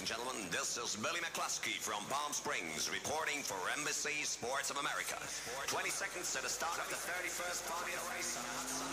and gentlemen, this is Billy McCluskey from Palm Springs reporting for Embassy Sports of America. 20 seconds to the start of the 31st Formula race on Hudson